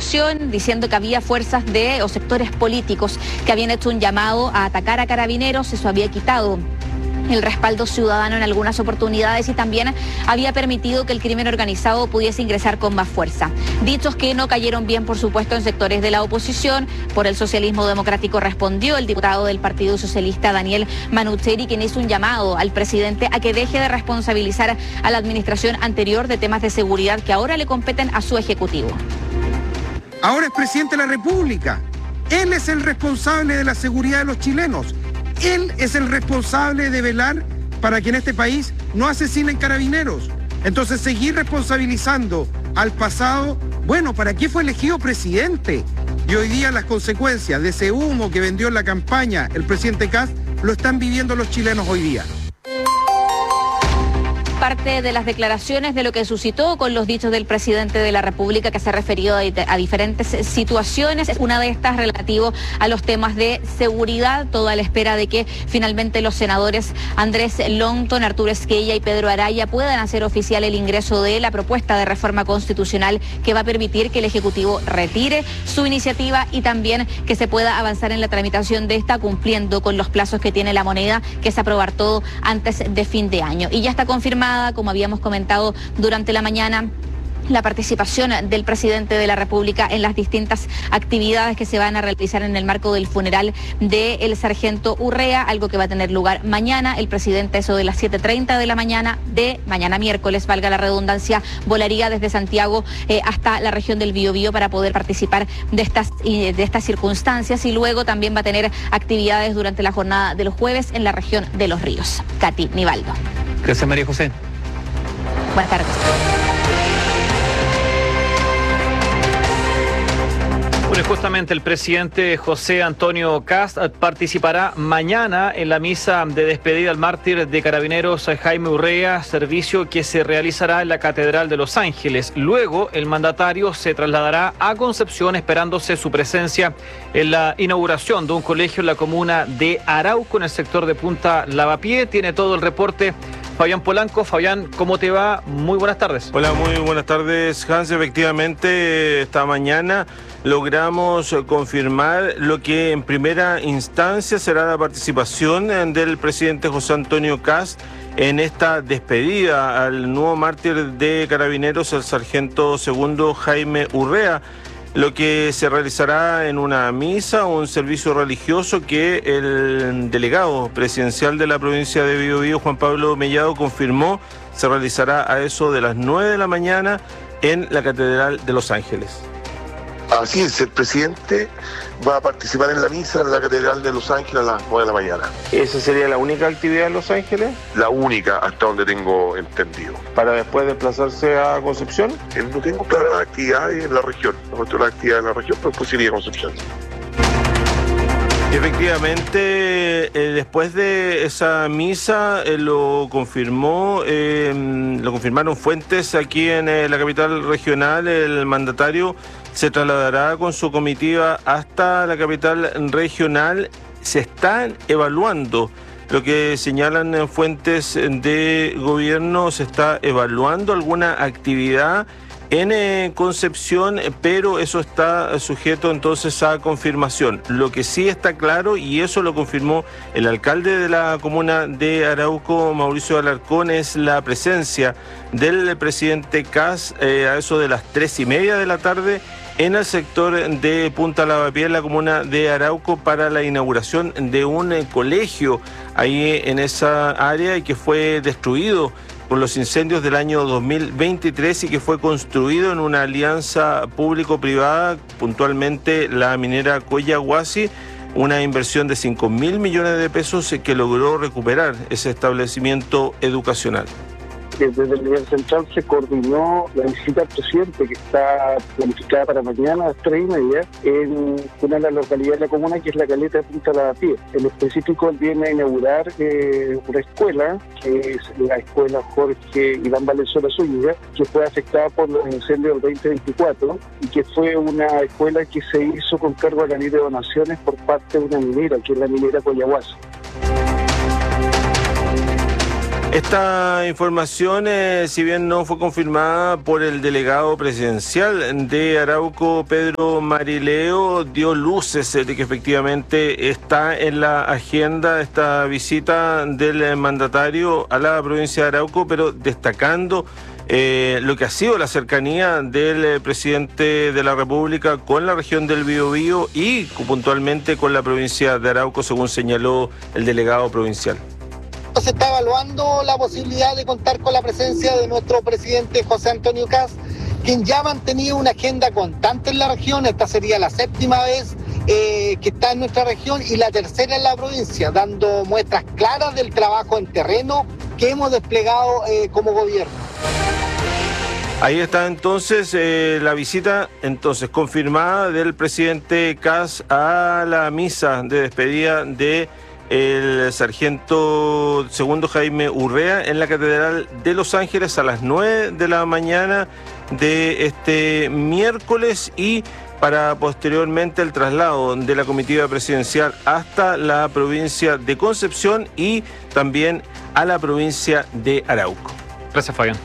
reacción diciendo que había fuerzas o sectores políticos que habían hecho un llamado a atacar a Carabineros. Eso había quitado el respaldo ciudadano en algunas oportunidades y también había permitido que el crimen organizado pudiese ingresar con más fuerza. Dichos que no cayeron bien, por supuesto, en sectores de la oposición. Por el socialismo democrático respondió el diputado del Partido Socialista, Daniel Manucheri, quien hizo un llamado al presidente a que deje de responsabilizar a la administración anterior de temas de seguridad que ahora le competen a su ejecutivo. Ahora es presidente de la República. Él es el responsable de la seguridad de los chilenos. Él es el responsable de velar para que en este país no asesinen carabineros. Entonces, seguir responsabilizando al pasado, bueno, ¿para qué fue elegido presidente? Y hoy día las consecuencias de ese humo que vendió en la campaña el presidente Kast lo están viviendo los chilenos hoy día. Parte de las declaraciones de lo que suscitó con los dichos del presidente de la República, que se ha referido a diferentes situaciones. Una de estas relativo a los temas de seguridad, toda la espera de que finalmente los senadores Andrés Longton, Arturo Esquella y Pedro Araya puedan hacer oficial el ingreso de la propuesta de reforma constitucional que va a permitir que el Ejecutivo retire su iniciativa y también que se pueda avanzar en la tramitación de esta cumpliendo con los plazos que tiene la moneda, que es aprobar todo antes de fin de año. Y ya está confirmada, como habíamos comentado durante la mañana, la participación del presidente de la República en las distintas actividades que se van a realizar en el marco del funeral del sargento Urrea, algo que va a tener lugar mañana. El presidente, eso de las 7:30 de la mañana, de mañana miércoles, valga la redundancia, volaría desde Santiago hasta la región del Biobío para poder participar de estas circunstancias, y luego también va a tener actividades durante la jornada de los jueves en la región de Los Ríos. Katy Nivaldo. Gracias, María José. Buenas tardes. Bueno, justamente el presidente José Antonio Kast participará mañana en la misa de despedida al mártir de Carabineros Jaime Urrea, servicio que se realizará en la Catedral de Los Ángeles. Luego, el mandatario se trasladará a Concepción, esperándose su presencia en la inauguración de un colegio en la comuna de Arauco, en el sector de Punta Lavapié. Tiene todo el reporte Fabián Polanco. Fabián, ¿cómo te va? Muy buenas tardes. Hola, muy buenas tardes, Hans. Efectivamente, esta mañana logramos confirmar lo que en primera instancia será la participación del presidente José Antonio Kast en esta despedida al nuevo mártir de Carabineros, el sargento segundo Jaime Urrea, lo que se realizará en una misa o un servicio religioso que el delegado presidencial de la provincia de Biobío, Juan Pablo Mellado, confirmó se realizará a eso de las 9 de la mañana en la Catedral de Los Ángeles. Así es, el presidente va a participar en la misa en la Catedral de Los Ángeles a las 9 de la mañana. ¿Esa sería la única actividad en Los Ángeles? La única, hasta donde tengo entendido. ¿Para después desplazarse a Concepción? No tengo claras las actividades en la región. No tengo las actividades en la región, pero después iría a Concepción. Efectivamente, después de esa misa lo confirmaron fuentes aquí en la capital regional. El mandatario se trasladará con su comitiva hasta la capital regional. Se están evaluando, lo que señalan fuentes de gobierno, se está evaluando alguna actividad en Concepción, pero eso está sujeto entonces a confirmación. Lo que sí está claro, y eso lo confirmó el alcalde de la comuna de Arauco, Mauricio Alarcón, es la presencia del presidente Kast a eso de las 3:30 de la tarde en el sector de Punta Lavapié, en la comuna de Arauco, para la inauguración de un colegio ahí en esa área y que fue destruido por los incendios del año 2023 y que fue construido en una alianza público-privada, puntualmente la minera Collahuasi, una inversión de 5.000 millones de pesos que logró recuperar ese establecimiento educacional. Desde el nivel central se coordinó la visita al presidente, que está planificada para mañana a las 3:30 en una de las localidades de la comuna, que es la caleta de Punta Lavapié. En específico, él viene a inaugurar una escuela, que es la escuela Jorge Iván Valenzuela Zúñiga, que fue afectada por los incendios del 2024 y que fue una escuela que se hizo con cargo a la ley de donaciones por parte de una minera, que es la minera Collahuasi. Esta información, si bien no fue confirmada por el delegado presidencial de Arauco, Pedro Marileo, dio luces de que efectivamente está en la agenda esta visita del mandatario a la provincia de Arauco, pero destacando lo que ha sido la cercanía del presidente de la República con la región del Biobío y puntualmente con la provincia de Arauco, según señaló el delegado provincial. Se está evaluando la posibilidad de contar con la presencia de nuestro presidente José Antonio Kast, quien ya ha mantenido una agenda constante en la región. Esta sería la 7ª vez que está en nuestra región y la 3ª en la provincia, dando muestras claras del trabajo en terreno que hemos desplegado como gobierno. Ahí está entonces la visita confirmada del presidente Kast a la misa de despedida de el sargento segundo Jaime Urrea en la Catedral de Los Ángeles a las 9 de la mañana de este miércoles, y para posteriormente el traslado de la comitiva presidencial hasta la provincia de Concepción y también a la provincia de Arauco. Gracias, Fabián.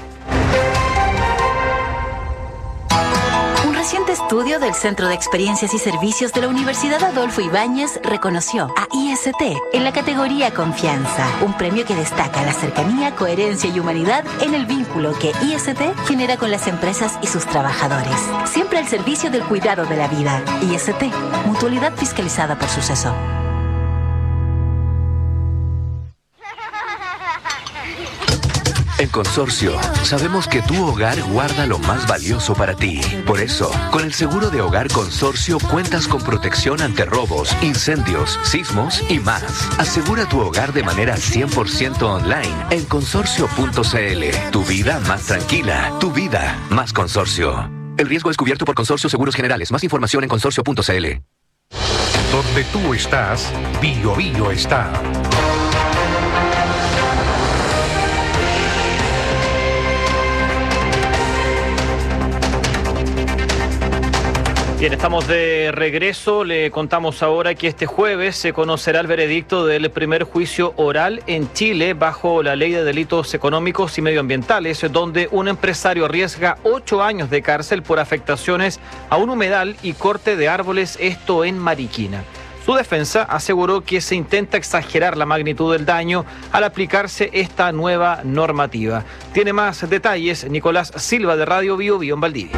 Un reciente estudio del Centro de Experiencias y Servicios de la Universidad Adolfo Ibáñez reconoció a IST en la categoría Confianza, un premio que destaca la cercanía, coherencia y humanidad en el vínculo que IST genera con las empresas y sus trabajadores. Siempre al servicio del cuidado de la vida. IST, mutualidad fiscalizada por Suceso. En Consorcio, sabemos que tu hogar guarda lo más valioso para ti. Por eso, con el seguro de hogar Consorcio cuentas con protección ante robos, incendios, sismos y más. Asegura tu hogar de manera 100% online en consorcio.cl. Tu vida más tranquila, tu vida más Consorcio. El riesgo es cubierto por Consorcio Seguros Generales. Más información en consorcio.cl. Donde tú estás, Biobío está. Bien, estamos de regreso. Le contamos ahora que este jueves se conocerá el veredicto del primer juicio oral en Chile bajo la Ley de Delitos Económicos y Medioambientales, donde un empresario arriesga 8 años de cárcel por afectaciones a un humedal y corte de árboles, esto en Mariquina. Su defensa aseguró que se intenta exagerar la magnitud del daño al aplicarse esta nueva normativa. Tiene más detalles Nicolás Silva de Radio Biobío en Valdivia.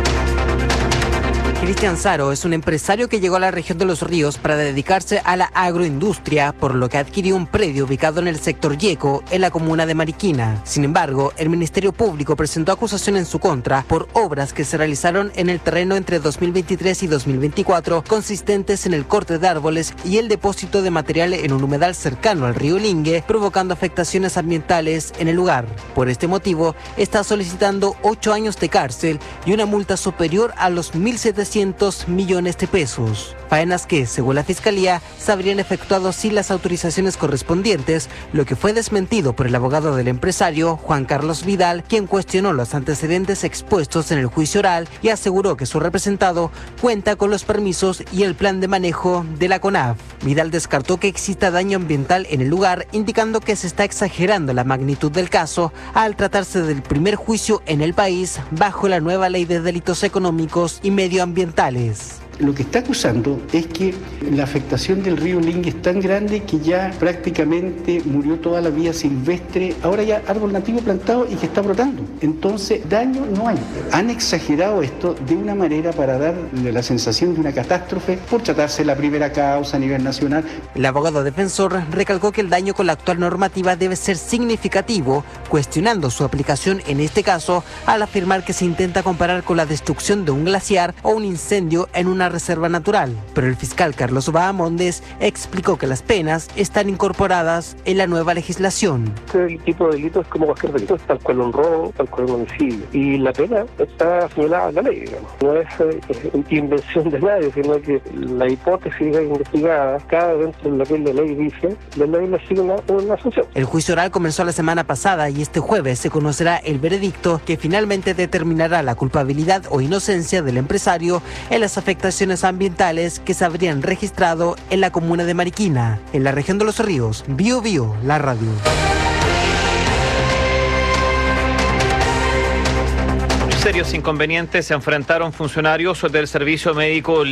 Cristian Saro es un empresario que llegó a la región de Los Ríos para dedicarse a la agroindustria, por lo que adquirió un predio ubicado en el sector Yeco, en la comuna de Mariquina. Sin embargo, el Ministerio Público presentó acusación en su contra por obras que se realizaron en el terreno entre 2023 y 2024, consistentes en el corte de árboles y el depósito de material en un humedal cercano al río Lingue, provocando afectaciones ambientales en el lugar. Por este motivo, está solicitando 8 años de cárcel y una multa superior a los 1.700 millones de pesos. Faenas que, según la Fiscalía, se habrían efectuado sin las autorizaciones correspondientes, lo que fue desmentido por el abogado del empresario, Juan Carlos Vidal, quien cuestionó los antecedentes expuestos en el juicio oral y aseguró que su representado cuenta con los permisos y el plan de manejo de la CONAF. Vidal descartó que exista daño ambiental en el lugar, indicando que se está exagerando la magnitud del caso al tratarse del primer juicio en el país bajo la nueva Ley de Delitos Económicos y Medioambientales. Lo que está acusando es que la afectación del río Lingue es tan grande que ya prácticamente murió toda la vida silvestre, ahora ya árbol nativo plantado y que está brotando. Entonces, daño no hay. Han exagerado esto de una manera para darle la sensación de una catástrofe por tratarse de la primera causa a nivel nacional. El abogado defensor recalcó que el daño con la actual normativa debe ser significativo, cuestionando su aplicación en este caso al afirmar que se intenta comparar con la destrucción de un glaciar o un incendio en una reserva natural. Pero el fiscal Carlos Bahamondes explicó que las penas están incorporadas en la nueva legislación. Este tipo de delito es como cualquier delito, tal cual un robo, tal cual un homicidio. Y la pena está señalada en la ley, digamos. No es invención de nadie, sino que la hipótesis investigada, cada dentro de lo que la ley dice, la ley le asigna una sanción. El juicio oral comenzó la semana pasada y este jueves se conocerá el veredicto que finalmente determinará la culpabilidad o inocencia del empresario en las afectaciones ambientales que se habrían registrado en la comuna de Mariquina, en la región de Los Ríos. Biobío, la radio. Serios inconvenientes se enfrentaron funcionarios del Servicio Médico